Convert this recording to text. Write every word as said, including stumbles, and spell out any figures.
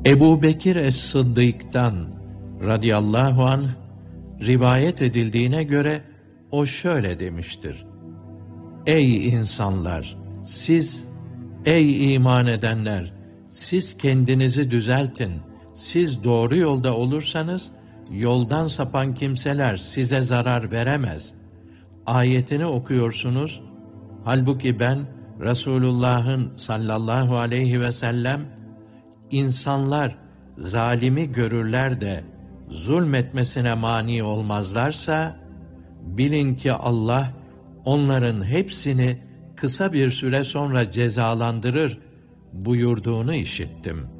Ebu Bekir es-Sıddık'tan radıyallahu anh rivayet edildiğine göre o şöyle demiştir: Ey insanlar! Siz, ey iman edenler! Siz kendinizi düzeltin. Siz doğru yolda olursanız, yoldan sapan kimseler size zarar veremez. Ayetini okuyorsunuz. Halbuki ben, Resulullah'ın sallallahu aleyhi ve sellem, insanlar zalimi görürler de zulmetmesine mani olmazlarsa, bilin ki Allah onların hepsini kısa bir süre sonra cezalandırır buyurduğunu işittim.